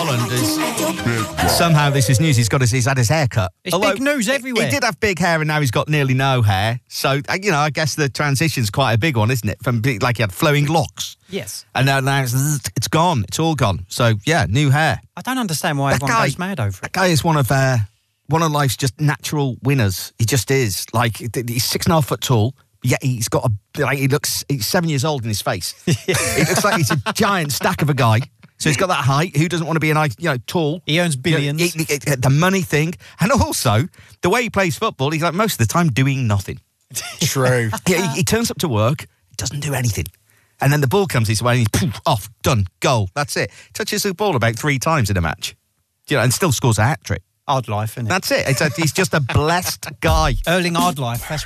Holland is... Somehow this is news. He's had his hair cut. It's big news everywhere. He did have big hair and now he's got nearly no hair. So, I guess the transition's quite a big one, isn't it? From he had flowing locks. Yes. And now it's gone. It's all gone. So, yeah, new hair. I don't understand why everyone goes mad over it. That guy is one of life's just natural winners. He just is. Like, he's 6.5 foot tall. Yeah, he's got he's 7 years old in his face. It looks like he's a giant stack of a guy. So he's got that height. Who doesn't want to be tall? He earns billions. The money thing. And also, the way he plays football, he's most of the time doing nothing. True. He turns up to work, doesn't do anything. And then the ball comes his way and he's off, done, goal. That's it. Touches the ball about 3 times in a match. And still scores a hat-trick. Hard life, isn't it? That's it. He's just a blessed guy. Erling Hard life. That's